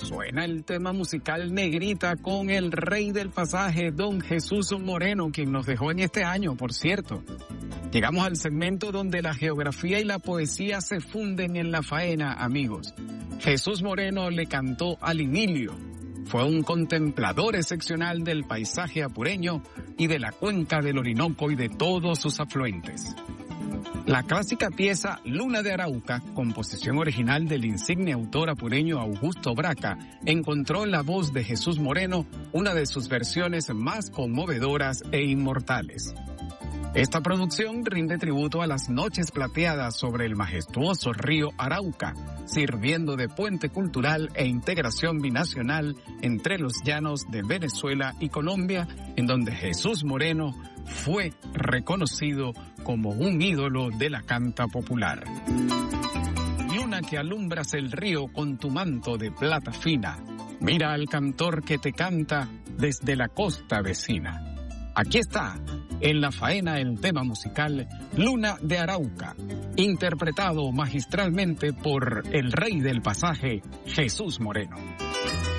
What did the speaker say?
Suena el tema musical Negrita con el rey del pasaje, don Jesús Moreno, quien nos dejó en este año, por cierto. Llegamos al segmento donde la geografía y la poesía se funden en la faena, amigos. Jesús Moreno le cantó al idilio. Fue un contemplador excepcional del paisaje apureño y de la cuenca del Orinoco y de todos sus afluentes. La clásica pieza Luna de Arauca, composición original del insigne autor apureño Augusto Braca, encontró en la voz de Jesús Moreno una de sus versiones más conmovedoras e inmortales. Esta producción rinde tributo a las noches plateadas sobre el majestuoso río Arauca, sirviendo de puente cultural e integración binacional entre los llanos de Venezuela y Colombia, en donde Jesús Moreno fue reconocido como un ídolo de la canta popular. Luna que alumbras el río con tu manto de plata fina, mira al cantor que te canta desde la costa vecina. Aquí está, en la faena, el tema musical Luna de Arauca, interpretado magistralmente por el rey del pasaje, Jesús Moreno.